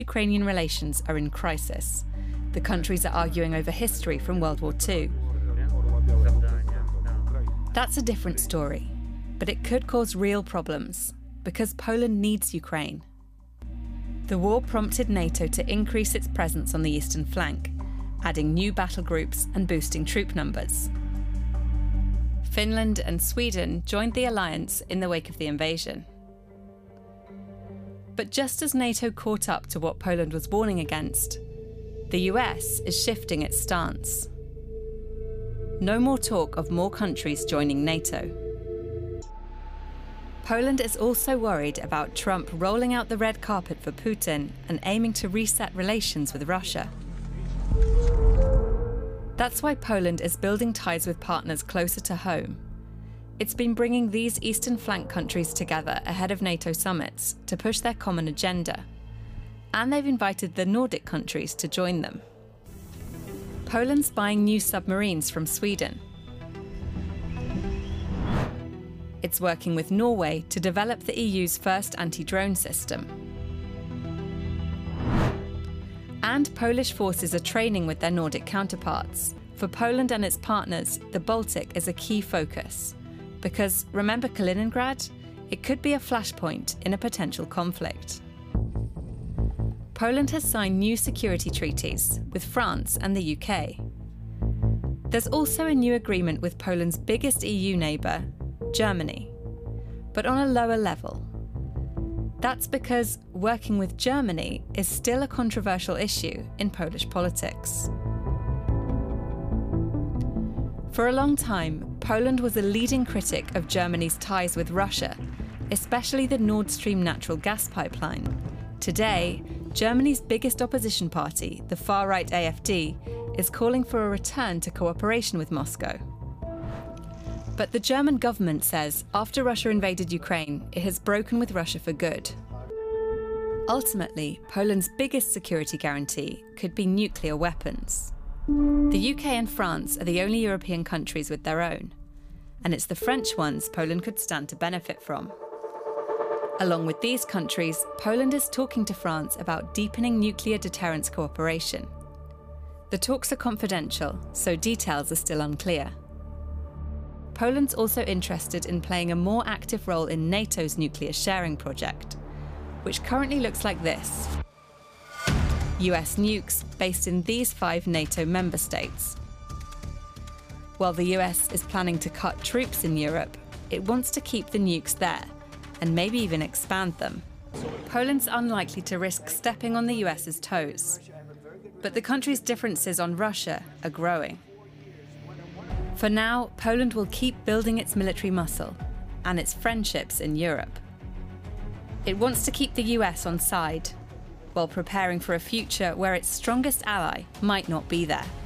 Ukrainian relations are in crisis. The countries are arguing over history from World War II. That's a different story, but it could cause real problems, because Poland needs Ukraine. The war prompted NATO to increase its presence on the eastern flank, adding new battle groups and boosting troop numbers. Finland and Sweden joined the alliance in the wake of the invasion. But just as NATO caught up to what Poland was warning against, the US is shifting its stance. No more talk of more countries joining NATO. Poland is also worried about Trump rolling out the red carpet for Putin and aiming to reset relations with Russia. That's why Poland is building ties with partners closer to home. It's been bringing these eastern flank countries together ahead of NATO summits to push their common agenda. And they've invited the Nordic countries to join them. Poland's buying new submarines from Sweden. It's working with Norway to develop the EU's first anti-drone system. And Polish forces are training with their Nordic counterparts. For Poland and its partners, the Baltic is a key focus. Because, remember Kaliningrad? It could be a flashpoint in a potential conflict. Poland has signed new security treaties with France and the UK. There's also a new agreement with Poland's biggest EU neighbour, Germany, but on a lower level. That's because working with Germany is still a controversial issue in Polish politics. For a long time, Poland was a leading critic of Germany's ties with Russia, especially the Nord Stream natural gas pipeline. Today, Germany's biggest opposition party, the far-right AfD, is calling for a return to cooperation with Moscow. But the German government says after Russia invaded Ukraine, it has broken with Russia for good. Ultimately, Poland's biggest security guarantee could be nuclear weapons. The UK and France are the only European countries with their own, and it's the French ones Poland could stand to benefit from. Along with these countries, Poland is talking to France about deepening nuclear deterrence cooperation. The talks are confidential, so details are still unclear. Poland's also interested in playing a more active role in NATO's nuclear sharing project, which currently looks like this. US nukes based in these 5 NATO member states. While the US is planning to cut troops in Europe, it wants to keep the nukes there, and maybe even expand them. Poland's unlikely to risk stepping on the US's toes. But the country's differences on Russia are growing. For now, Poland will keep building its military muscle and its friendships in Europe. It wants to keep the US on side, while preparing for a future where its strongest ally might not be there.